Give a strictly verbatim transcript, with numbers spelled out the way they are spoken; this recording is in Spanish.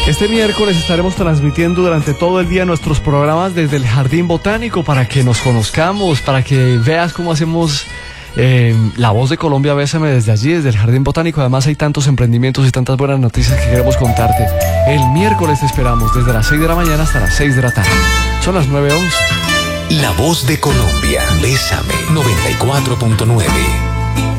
Este miércoles estaremos transmitiendo durante todo el día nuestros programas desde el Jardín Botánico para que nos conozcamos, para que veas cómo hacemos eh, La Voz de Colombia. Bésame desde allí, desde el Jardín Botánico. Además hay tantos emprendimientos y tantas buenas noticias que queremos contarte. El miércoles te esperamos desde las seis de la mañana hasta las seis de la tarde. Son las nueve once. La Voz de Colombia. Bésame noventa y cuatro punto nueve.